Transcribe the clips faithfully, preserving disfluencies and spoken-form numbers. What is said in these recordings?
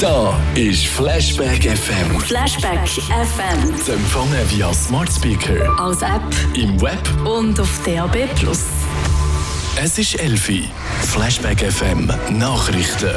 Da ist Flashback F M. Flashback F M. Zu empfangen via Smart Speaker, als App im Web und auf D A B plus. Es ist elf Uhr. Flashback F M Nachrichten.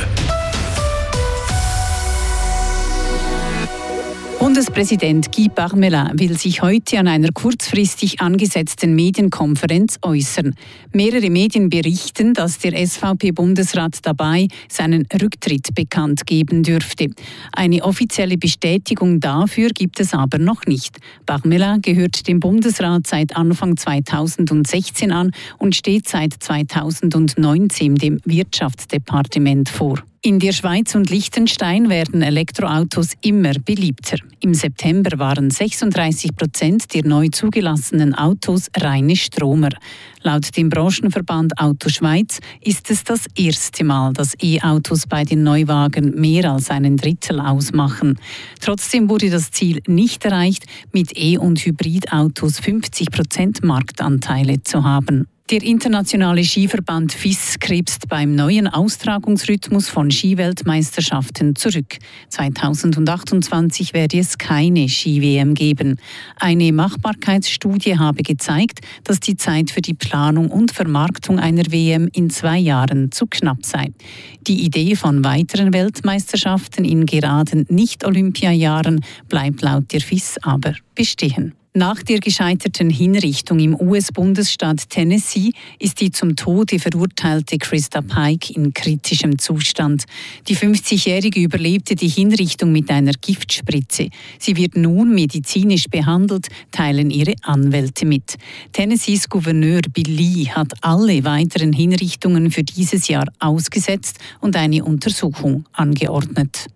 Bundespräsident Guy Parmelin will sich heute an einer kurzfristig angesetzten Medienkonferenz äußern. Mehrere Medien berichten, dass der S V P-Bundesrat dabei seinen Rücktritt bekannt geben dürfte. Eine offizielle Bestätigung dafür gibt es aber noch nicht. Parmelin gehört dem Bundesrat seit Anfang zweitausendsechzehn an und steht seit zweitausendneunzehn dem Wirtschaftsdepartement vor. In der Schweiz und Liechtenstein werden Elektroautos immer beliebter. Im September waren sechsunddreißig Prozent der neu zugelassenen Autos reine Stromer. Laut dem Branchenverband Auto Schweiz ist es das erste Mal, dass E-Autos bei den Neuwagen mehr als einen Drittel ausmachen. Trotzdem wurde das Ziel nicht erreicht, mit E- und Hybridautos fünfzig Prozent Marktanteile zu haben. Der internationale Skiverband F I S krebst beim neuen Austragungsrhythmus von Skiweltmeisterschaften zurück. zweitausendachtundzwanzig werde es keine Ski-W M geben. Eine Machbarkeitsstudie habe gezeigt, dass die Zeit für die Planung und Vermarktung einer W M in zwei Jahren zu knapp sei. Die Idee von weiteren Weltmeisterschaften in geraden Nicht-Olympiajahren bleibt laut der F I S aber bestehen. Nach der gescheiterten Hinrichtung im U S-Bundesstaat Tennessee ist die zum Tode verurteilte Krista Pike in kritischem Zustand. Die fünfzigjährige überlebte die Hinrichtung mit einer Giftspritze. Sie wird nun medizinisch behandelt, teilen ihre Anwälte mit. Tennessees Gouverneur Bill Lee hat alle weiteren Hinrichtungen für dieses Jahr ausgesetzt und eine Untersuchung angeordnet.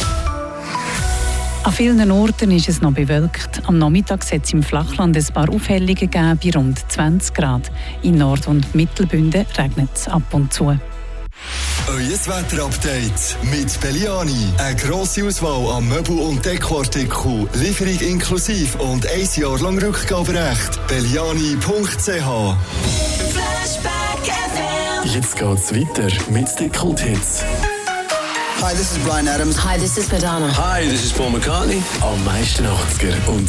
An vielen Orten ist es noch bewölkt. Am Nachmittag hat es im Flachland ein paar Aufhellungen gegeben bei rund zwanzig Grad. In Nord- und Mittelbünden regnet es ab und zu. Euer Wetterupdate mit Belliani. Eine grosse Auswahl an Möbel- und Dekoartikeln. Lieferung inklusive und ein Jahr lang Rückgaberecht. Belliani punkt c h. Jetzt geht's weiter mit den Kulthits. Hi, this is Bryan Adams. Hi, this is Madonna. Hi, this is Paul McCartney. Am meisten achtziger und